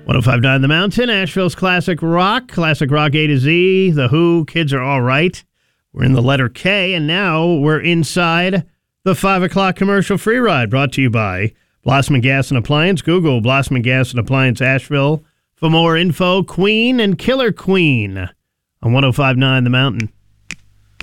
105.9 The Mountain, Asheville's classic rock A to Z, The Who, Kids Are All Right. We're in the letter K, and now we're inside the 5 o'clock commercial free ride, brought to you by Blossman Gas and Appliance. Google Blossman Gas and Appliance Asheville for more info. Queen and Killer Queen on 105.9 The Mountain.